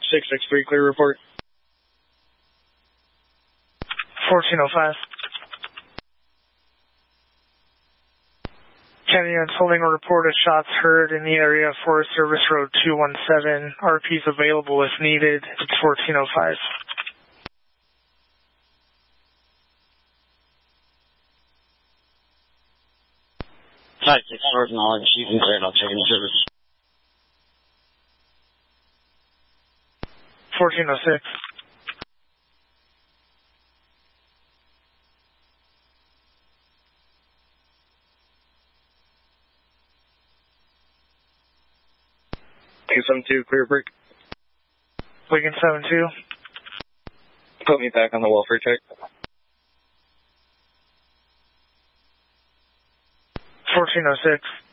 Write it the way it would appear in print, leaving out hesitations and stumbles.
663, clear report. 1405. County Unfolding a report of shots heard in the area of Forest Service Road 217. RP's available if needed. It's 1405. Type 6 for knowledge. You can clear it. I'll check in service. 1406. K72, clear break. Lincoln 72. Put me back on the welfare check. 1406.